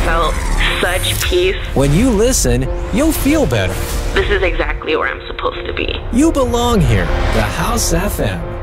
felt such peace. When you listen, you'll feel better. This is exactly where I'm supposed to be. You belong here. The House FM.